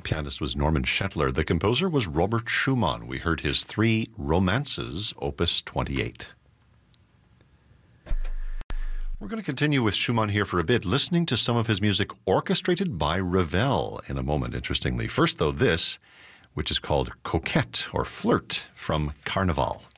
Pianist was Norman Shetler. The composer was Robert Schumann. We heard his 3 romances, Opus 28. We're going to continue with Schumann here for a bit, listening to some of his music orchestrated by Ravel in a moment, interestingly. First, though, this, which is called Coquette or Flirt from Carnival.